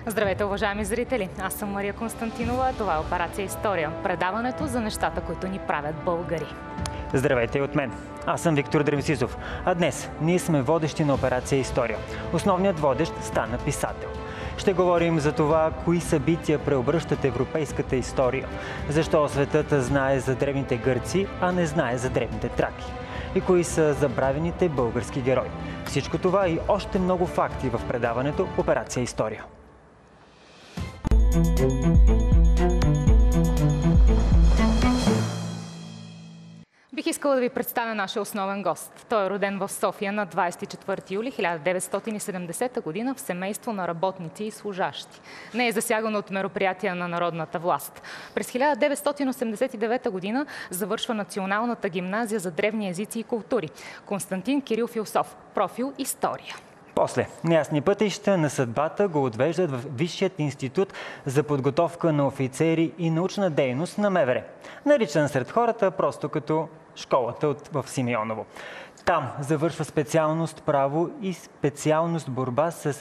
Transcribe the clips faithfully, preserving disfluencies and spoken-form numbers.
Здравейте, уважаеми зрители! Аз съм Мария Константинова, това е Операция История. Предаването за нещата, които ни правят българи. Здравейте и от мен. Аз съм Виктор Дремсизов. А днес ние сме водещи на Операция История. Основният водещ стана писател. Ще говорим за това, кои събития преобръщат европейската история. Защо светът знае за древните гърци, а не знае за древните траки. И кои са забравените български герои. Всичко това и още много факти в предаването Операция История. Бих искала да ви представя нашия основен гост. Той е роден в София на двадесет и четвърти юли хиляда деветстотин и седемдесета година в семейство на работници и служащи. Не е засяган от мероприятия на народната власт. През хиляда деветстотин осемдесет и девета година завършва Националната гимназия за древни езици и култури. Константин Кирил Философ. Профил История. После неясни пътища на съдбата го отвеждат в Висшият институт за подготовка на офицери и научна дейност на МВР. Наричан сред хората просто като школата от, в Симеоново. Там завършва специалност право и специалност борба с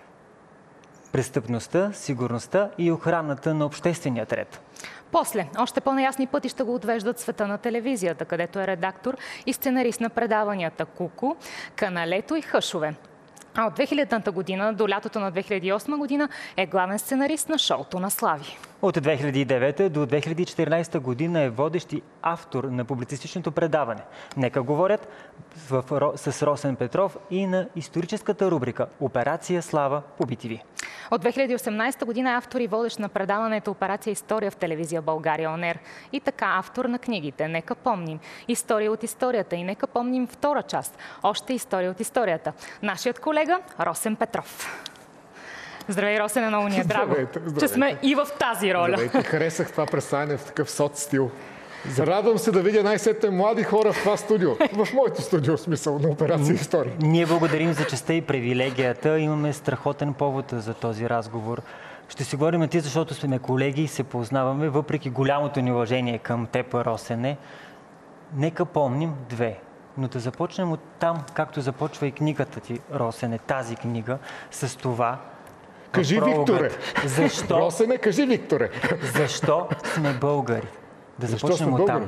престъпността, сигурността и охраната на обществения ред. После, още по-наясни пътища го отвеждат в света на телевизията, където е редактор и сценарист на предаванията Куку, Каналето и Хъшове. А от две хилядната година до лятото на две хиляди и осма година е главен сценарист на шоуто на Слави. От две хиляди и девета до две хиляди и четиринадесета година е водещ и автор на публицистичното предаване "Нека говорят" в, с Росен Петров и на историческата рубрика Операция Слава по Би Ти Ви. От две хиляди и осемнадесета година е автор и водещ на предаването Операция История в телевизия България ОНЕР. И така автор на книгите "Нека помним", "История от историята" и "Нека помним" втора част, "Още история от историята". Нашият колега Росен Петров. Здравей, Росене, много ни е драго, Здравейте, здравейте. че сме и в тази роля. Здравейте, харесах това представяне в такъв соц стил. Радвам се да видя най-сетне млади хора в това студио. В моето студио, в смисъл на Операция История. Ние благодарим за честта и привилегията. Имаме страхотен повод за този разговор. Ще си говорим ти, защото сме колеги и се познаваме, въпреки голямото ни уважение към теб, Росене. Нека помним две. Но да започнем от там, както започва и книгата ти, Росене, тази книга, с това. Кажи, Викторе. Защо? Росене, кажи, Викторе. Защо сме българи? Да Защо започнем сме от българи? там.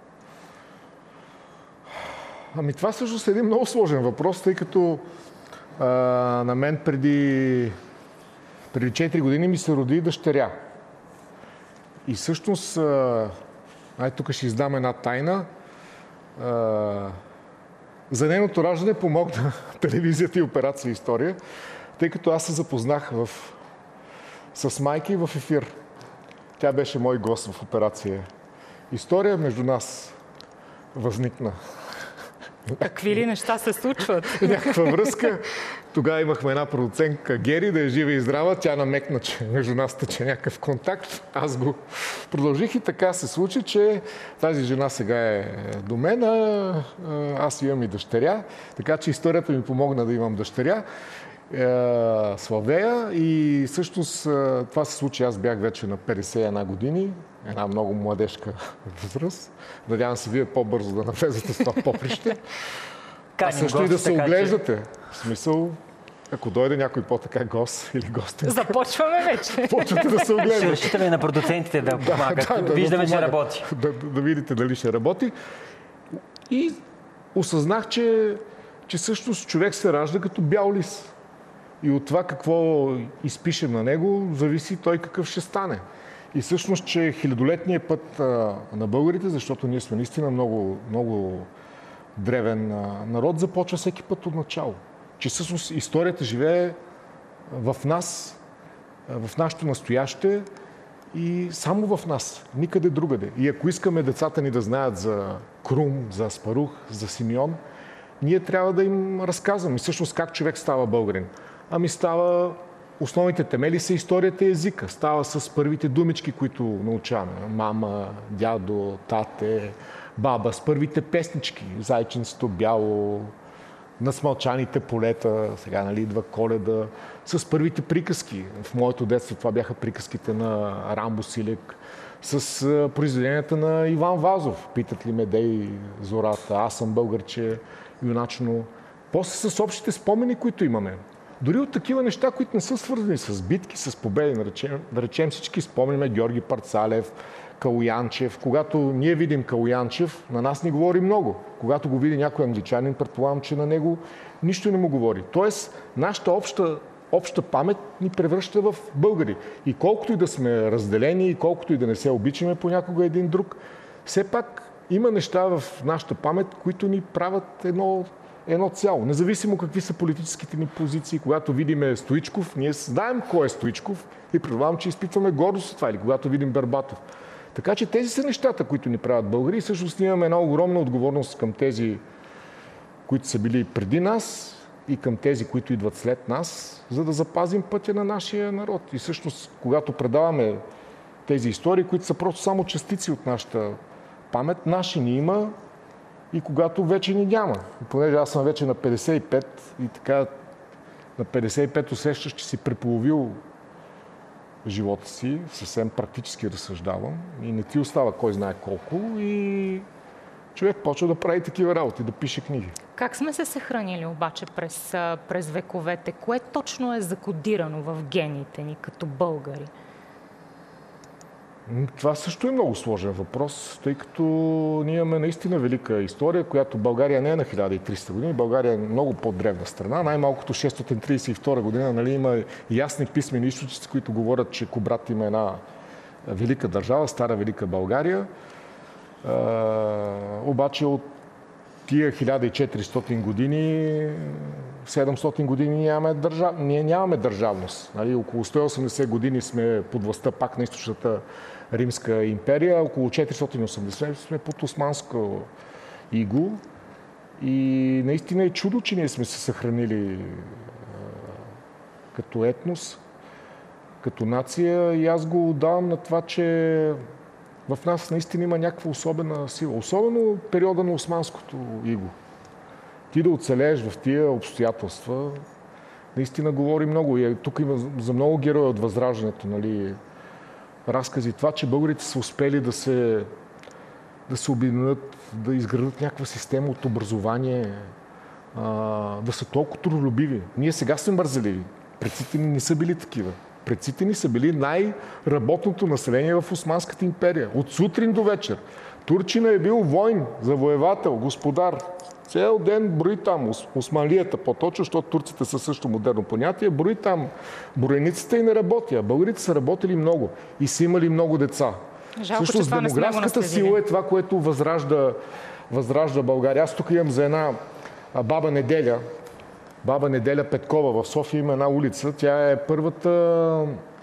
Ами това всъщност е един много сложен въпрос, тъй като а, на мен преди, преди четири години ми се роди дъщеря. И всъщност, а, ай, тук ще издам една тайна, а, за нейното раждане помогна телевизията и Операция История, тъй като аз се запознах в, с майки в ефир. Тя беше мой гост в Операция История. Между нас възникна Какви ли неща се случват? някаква връзка. Тогава имахме една продуцентка Гери, да е жива и здрава. Тя намекна, че между нас тече някакъв контакт. Аз го продължих и така се случи, че тази жена сега е до мен, а аз имам и дъщеря. Така че историята ми помогна да имам дъщеря. Славея, и всъщност това се случи. Аз бях вече на петдесет и една години, една много младежка възраст. Надявам се вие по-бързо да навлезете в това поприще. А също и да се оглеждате. В смисъл, ако дойде някой по-така гост или гостен. Започваме вече. Почвате да се оглеждате. Ще разчитаме на продуцентите да помагат. Да, да, Виждаме, да че помагат. работи. Да, да видите дали ще работи. И осъзнах, че, че всъщност човек се ражда като бял лис. И от това какво изпишем на него, зависи той какъв ще стане. И всъщност, че хилядолетният път а, на българите, защото ние сме наистина много, много древен а, народ, започва всеки път от начало. Че всъщност историята живее в нас, в нашето настояще и само в нас, никъде другаде. И ако искаме децата ни да знаят за Крум, за Аспарух, за Симеон, ние трябва да им разказваме всъщност как човек става българин. Ами става, основните темели са историята и езика. Става с първите думички, които научаваме. Мама, дядо, тате, баба, с първите песнички. Зайченцето бяло, на смълчаните полета, сега нали идва Коледа, с първите приказки. В моето детство това бяха приказките на Рамбо Силек, с произведенията на Иван Вазов. Питат ли ме дей зората, аз съм българче, юначно. После с общите спомени, които имаме. Дори от такива неща, които не са свързани с битки, с победи, да речем, да речем всички спомняме Георги Парцалев, Калоянчев. Когато ние видим Калоянчев, на нас ни говори много. Когато го види някой англичанин, предполагам, че на него нищо не му говори. Тоест, нашата обща, обща памет ни превръща в българи. И колкото и да сме разделени, и колкото и да не се обичаме понякога един друг, все пак има неща в нашата памет, които ни правят едно, едно цяло. Независимо какви са политическите ни позиции, когато видим Стоичков, ние знаем кой е Стоичков и предполагам, че изпитваме гордост от това, или когато видим Бербатов. Така че тези са нещата, които ни правят българи и всъщност ние имаме една огромна отговорност към тези, които са били преди нас и към тези, които идват след нас, за да запазим пътя на нашия народ. И всъщност, когато предаваме тези истории, които са просто само частици от нашата памет, наши ни има и когато вече ни няма. И понеже аз съм вече на петдесет и пет и така на петдесет и пет усещаш, че си преполовил живота си, съвсем практически разсъждавам и не ти остава кой знае колко и човек почва да прави такива работи, да пише книги. Как сме се съхранили обаче през, през вековете? Кое точно е закодирано в гените ни като българи? Това също е много сложен въпрос, тъй като ние имаме наистина велика история, която България не е на хиляда и триста години. България е много по-древна страна. Най-малкото шестстотин тридесет и втора година, нали, има ясни писмени източници, които говорят, че Кубрат има една велика държава, стара велика България. А, обаче от тия хиляда и четиристотин години, седемстотин години нямаме, държав... ние нямаме държавност. Нали? Около сто и осемдесет години сме под властта пак на източната Римска империя, около четиристотин и осемдесет сме под османско иго. И наистина е чудо, че ние сме се съхранили а, като етнос, като нация. И аз го давам на това, че в нас наистина има някаква особена сила. Особено периода на османското иго. Ти да оцелееш в тия обстоятелства, наистина говори много. И тук има за много герои от Възраждането, нали, разкази. Това, че българите са успели да се, да се обединят, да изградат някаква система от образование, а, да са толкова трудолюбиви. Ние сега сме мързеливи. Предците ни не са били такива. Предците ни са били най-работното население в Османската империя. От сутрин до вечер. Турчина е бил войн, завоевател, господар. Цял ден брои там, османлията по-точно, защото турците са също модерно понятие, брои там броениците и не работи. А българите са работили много и са имали много деца. Жалко, също с демографската сила е това, което възражда, възражда България. Аз тук имам за една баба Неделя, баба Неделя Петкова. В София има една улица. Тя е първата,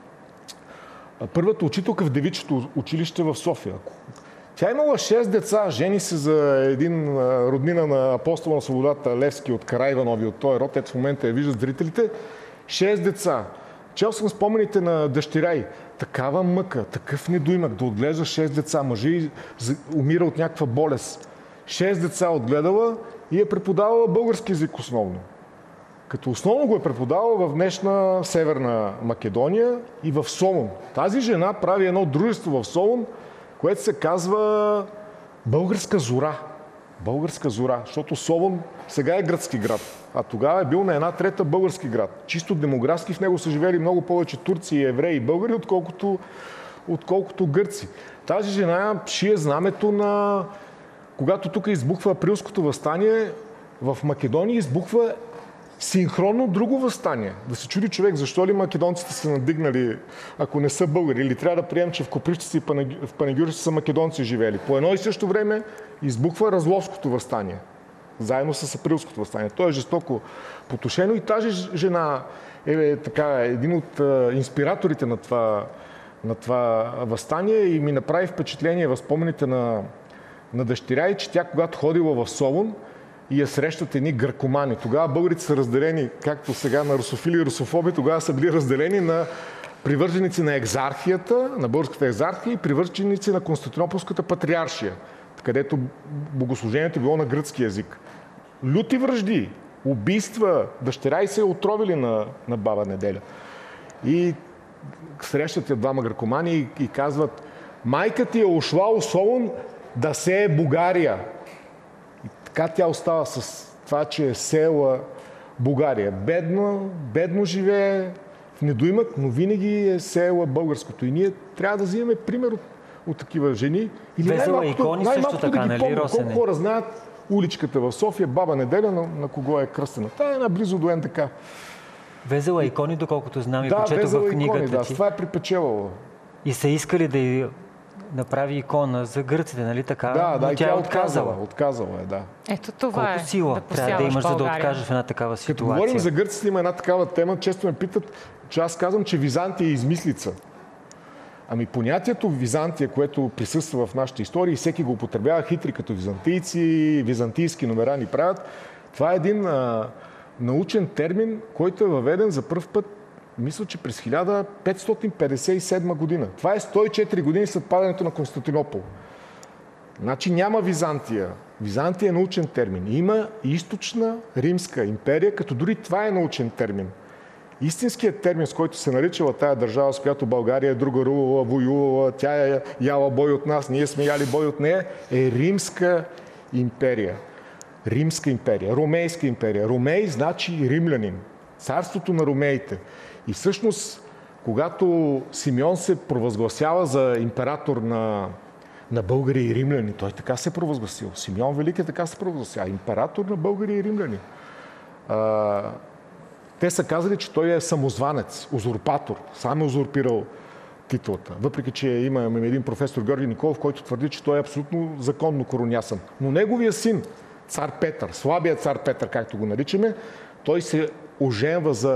първата учителка в девичето училище в София. Тя имала шест деца, жени се за един роднина на апостола на свободата Левски от Караиванови, от този род. Ето в момента я виждат зрителите. Шест деца. Чел съм спомените на дъщеря й. Такава мъка, такъв недоимък, да отглежда шест деца. Мъжи умира от някаква болест. Шест деца отгледала и е преподавала български език основно. Като основно го е преподавала в днешна Северна Македония и в Солун. Тази жена прави едно дружество в Солун, което се казва Българска зора. Българска зора, защото Солун сега е гръцки град, а тогава е бил на една трета български град. Чисто демографски в него са живели много повече турци, евреи и българи, отколкото, отколкото гърци. Тази жена шие знамето на... Когато тук избухва априлското въстание, в Македония избухва синхронно друго въстание. Да се чуди човек, защо ли македонците са надигнали, ако не са българи, или трябва да приемем, че в Копривщица и в Панагюрище са македонци живели. По едно и също време избухва Разловското въстание, заедно с априлското въстание. То е жестоко потушено и тази жена е така един от инспираторите на това, на това въстание и ми направи впечатление в спомените на, на дъщеря и че тя, когато ходила в Солун, и я срещат едни гъркомани. Тогава българите са разделени, както сега на русофили и русофоби, тогава са били разделени на привърженици на екзархията, на българската екзархия и привърженици на Константинополската патриаршия, където богослужението било на гръцки език. Люти вражди, убийства, дъщеря и се е отровили на, на баба Неделя. И срещат я двама гъркомани и, и казват: майка ти е ушла у Солун да се е Бугария. Така тя остава с това, че е села България. Бедно, бедно живее, в недоимък, но винаги е сеяла българското. И ние трябва да взимаме пример от, от такива жени. Или Везела икони също така, да нали, помня, Росене? колко хора знаят уличката в София, Баба Неделя, на, на кого е кръстена. Та е наблизо до НДК. Везела икони, доколкото знам и Да, прочетох везела в книгата икони, да, ти. това е припечелала. И са искали да й направи икона за гърците, нали така? Да, да, но и тя тя е е отказала. отказала. Отказала е, да. Ето това Колко е сила да трябва да посяваш имаш, за да България. откажеш в една такава Като ситуация? говорим за гърците, има една такава тема. Често ме питат, че аз казвам, че Византия е измислица. Ами понятието Византия, което присъства в нашата история и всеки го употребява, хитри като византийци, византийски номера ни правят, това е един а, научен термин, който е въведен за пръв път, мисля, че през хиляда петстотин петдесет и седма година. Това е сто и четири години след падането на Константинопол. Значи няма Византия. Византия е научен термин. Има източна римска империя, като дори това е научен термин. Истинският термин, с който се наричала тая държава, с която България е друга рувала, воювала, тя е яла бой от нас, ние сме яли бой от нея, е Римска империя. Римска империя, Ромейска империя. Ромей значи римлянин. Царството на ромеите. И всъщност, когато Симеон се провъзгласява за император на, на българи и римляни, той така се провъзгласил. Симеон Велики така се провъзгласява. Император на българи и римляни. А, те са казали, че той е самозванец, узурпатор. Сам е узурпирал титлата. Въпреки, че имаме един професор Георги Николов, който твърди, че той е абсолютно законно коронясан. Но неговия син, цар Петър, слабият цар Петър, както го наричаме, той се оженва за...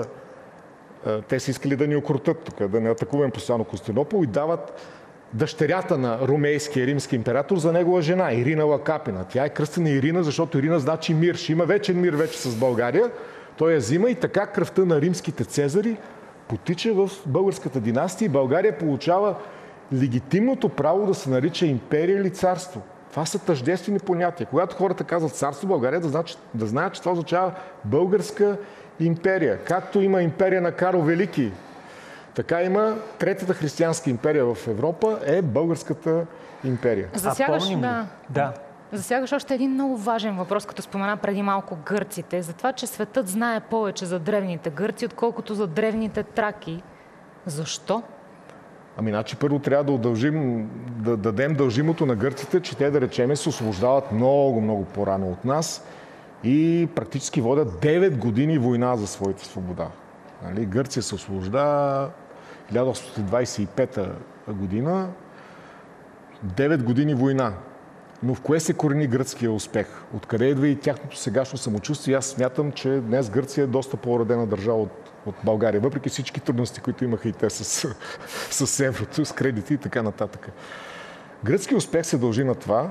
Те са искали да ни окрутят тук, да не атакуваме постоянно Константинопол и дават дъщерята на ромейския римски император за негова жена, Ирина Лакапина. Тя е кръстена Ирина, защото Ирина значи мир. Ще има вечен мир вече с България. Той я взима и така кръвта на римските цезари потича в българската династия и България получава легитимното право да се нарича империя или царство. Това са тъждествени понятия. Когато хората казват царство България, да, значи, да знаят, че това означава българска империя. Както има империя на Карл Велики, така има третата християнска империя в Европа е българската империя. Засягаш, помним ли? да. Да. Засягаш още един много важен въпрос, като спомена преди малко гърците, за това, че светът знае повече за древните гърци, отколкото за древните траки. Защо? Ами, значи първо трябва да удължим, да дадем дължимото на гърците, че те, да речеме, се освобождават много, много по-рано от нас и практически водят девет години война за своята свобода. Нали? Гърция се освобождава хиляда осемстотин двадесет и пета година, девет години война. Но в кое се корени гръцкия успех? Откъде идва и тяхното сегашно самочувствие? Аз смятам, че днес Гърция е доста по-уредена държава от, от България, въпреки всички трудности, които имаха и те с, с еврото, с кредити и така нататък. Гръцкият успех се дължи на това,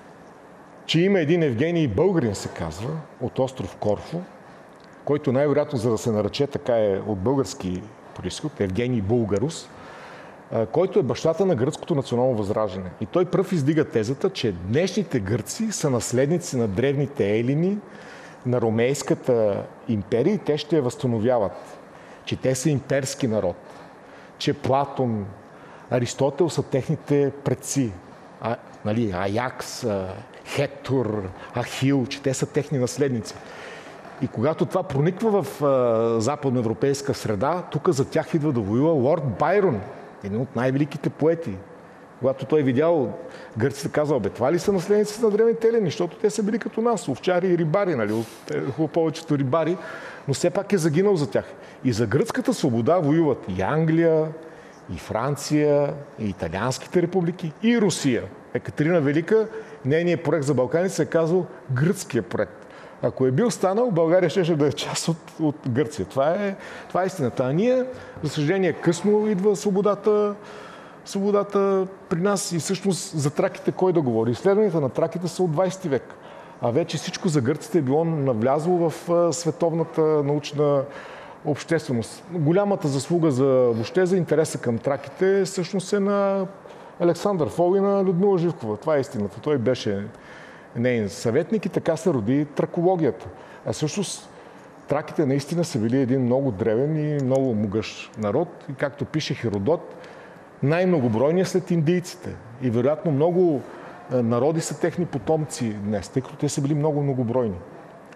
че има един Евгений българин, се казва, от остров Корфу, който най-вероятно, за да се нарече така, е от български произход, Евгений Булгарус, който е бащата на гръцкото национално възраждане. И той пръв издига тезата, че днешните гърци са наследници на древните елини, на ромейската империя и те ще я възстановяват. Че те са имперски народ. Че Платон, Аристотел са техните предци. А, нали, Аякс, Хектор, Ахил, че те са техни наследници. И когато това прониква в а, западноевропейска среда, тук за тях идва да воюва лорд Байрон, един от най-великите поети. Когато той видял, гърците казал, бе, това ли са наследниците на древните елени, защото те са били като нас, овчари и рибари, нали, хубаво повечето рибари, но все пак е загинал за тях. И за гръцката свобода воюват и Англия, и Франция, и италианските републики, и Русия. Екатерина Велика, нейният проект за Балканите се е казал гръцкия проект. Ако е бил станал, България ще да е част от, от Гърция. Това е, това е истината. А ние, за съжаление, късно идва свободата, свободата при нас и всъщност за траките кой да говори. Изследванията на траките са от двадесети век. А вече всичко за гърците е било навлязло в световната научна общественост. Голямата заслуга за, въобще за интереса към траките всъщност е на Александър Фол и на Людмила Живкова. Това е истината. Той беше нейн съветник и така се роди тракологията. А всъщност траките наистина са били един много древен и много могъщ народ. И както пише Херодот, най-многобройният след индийците. И вероятно много народи са техни потомци днес, тъй като те са били много многобройни.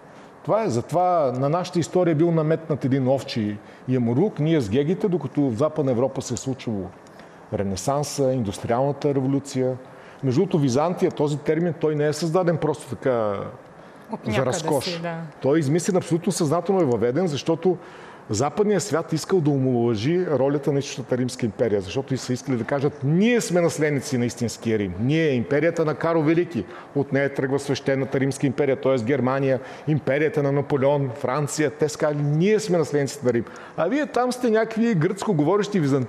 Това е. Затова на нашата история е бил наметнат един овчи ямурук, ние с гегите, докато в Западна Европа се е случило Ренесанса, индустриалната революция. Между другото, Византия, този термин, той не е създаден просто така за разкош. Си, да. Той е измислен, абсолютно съзнателно е въведен, защото Западният свят искал да омаловажи ролята на Източната Римска империя, защото и са искали да кажат, ние сме наследници на истинския Рим. Ние, империята на Карл Велики, от нея тръгва свещената Римска империя, т.е. Германия, империята на Наполеон, Франция. Те сказали, ние сме наследниците на Рим. А вие там сте някакви гръцко говорещи византийци,